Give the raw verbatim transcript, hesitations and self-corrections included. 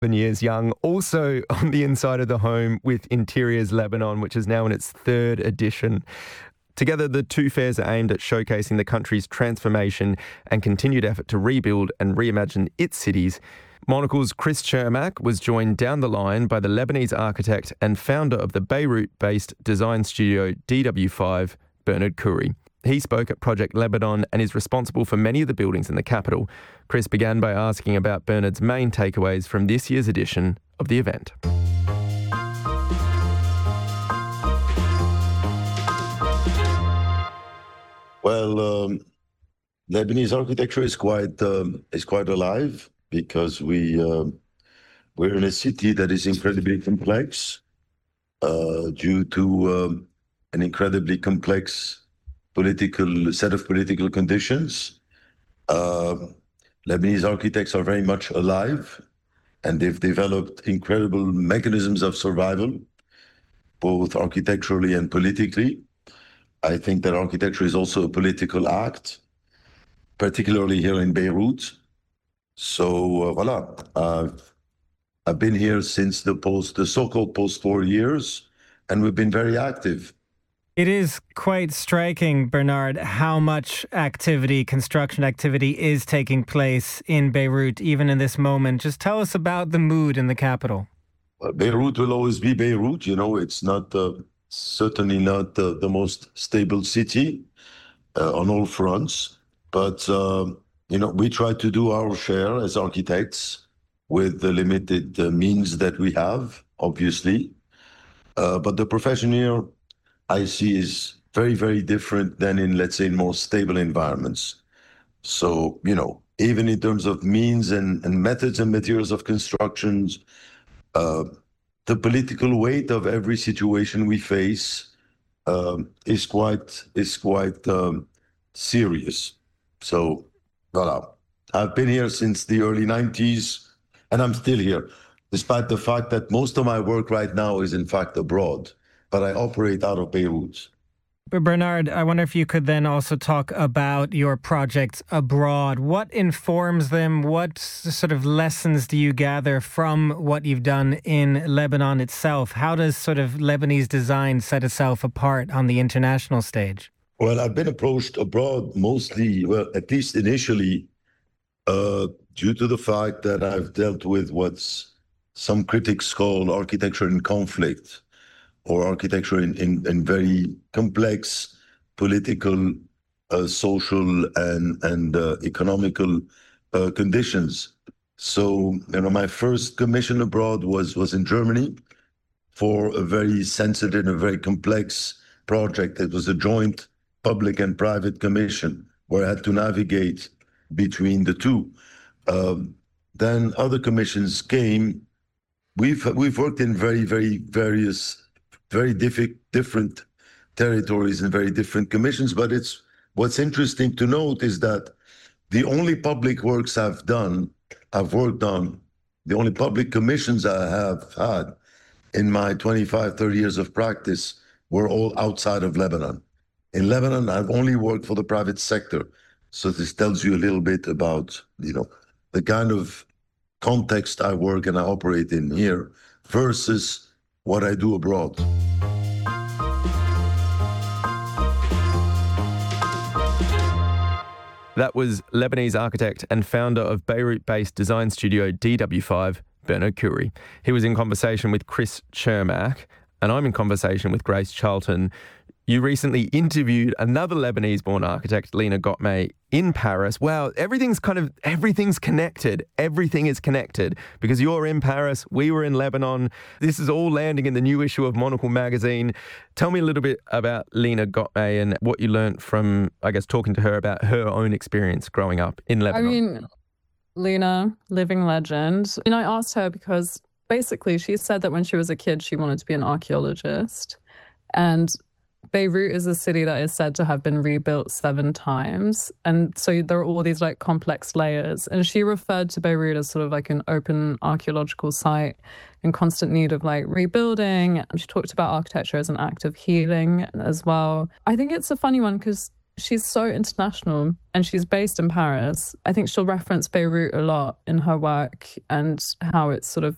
Years young, also on the inside of the home with Interiors Lebanon, which is now in its third edition. Together, the two fairs are aimed at showcasing the country's transformation and continued effort to rebuild and reimagine its cities. Monocle's Chris Chermak was joined down the line by the Lebanese architect and founder of the Beirut-based design studio D W five, Bernard Khoury. He spoke at Project Lebanon and is responsible for many of the buildings in the capital. Chris began by asking about Bernard's main takeaways from this year's edition of the event. Well, um, Lebanese architecture is quite um, is quite alive because we uh, we're in a city that is incredibly complex uh, due to um, an incredibly complex political set of political conditions. Uh, Lebanese architects are very much alive, and they've developed incredible mechanisms of survival, both architecturally and politically. I think that architecture is also a political act, particularly here in Beirut. So uh, voila, uh, I've been here since the post, the so-called post-war years, and we've been very active. It is quite striking, Bernard, how much activity, construction activity is taking place in Beirut, even in this moment. Just tell us about the mood in the capital. Well, Beirut will always be Beirut. You know, it's not uh, certainly not uh, the most stable city uh, on all fronts. But, uh, you know, we try to do our share as architects with the limited uh, means that we have, obviously. Uh, but the profession here, I see, is very, very different than in, let's say, in more stable environments. So, you know, even in terms of means and, and methods and materials of constructions, uh, the political weight of every situation we face um, is quite is quite um, serious. So, voilà. I've been here since the early nineties, and I'm still here, despite the fact that most of my work right now is, in fact, abroad. But I operate out of Beirut. But Bernard, I wonder if you could then also talk about your projects abroad. What informs them? What sort of lessons do you gather from what you've done in Lebanon itself? How does sort of Lebanese design set itself apart on the international stage? Well, I've been approached abroad mostly, well, at least initially, uh, due to the fact that I've dealt with what's some critics call architecture in conflict, or architecture in, in, in very complex political, uh, social, and, and uh, economical uh, conditions. So, you know, my first commission abroad was, was in Germany for a very sensitive and very complex project. It was a joint public and private commission where I had to navigate between the two. Um, then other commissions came. We've, we've worked in very, very various very diff- different territories and very different commissions. But it's what's interesting to note is that the only public works I've done, I've worked on, the only public commissions I have had in my twenty-five, thirty years of practice were all outside of Lebanon. In Lebanon, I've only worked for the private sector. So this tells you a little bit about, you know, the kind of context I work and I operate in here versus what I do abroad. That was Lebanese architect and founder of Beirut-based design studio D W five, Bernard Khoury. He was in conversation with Chris Chermak, and I'm in conversation with Grace Charlton. You recently interviewed another Lebanese-born architect, Lina Gottmay, in Paris. Wow, everything's kind of, everything's connected. Everything is connected because you're in Paris, we were in Lebanon. This is all landing in the new issue of Monocle magazine. Tell me a little bit about Lina Gottmay and what you learned from, I guess, talking to her about her own experience growing up in Lebanon. I mean, Lina, living legend. And I asked her because basically she said that when she was a kid, she wanted to be an archaeologist. And Beirut is a city that is said to have been rebuilt seven times. And so there are all these like complex layers. And she referred to Beirut as sort of like an open archaeological site in constant need of like rebuilding. And she talked about architecture as an act of healing as well. I think it's a funny one because she's so international and she's based in Paris. I think she'll reference Beirut a lot in her work and how it's sort of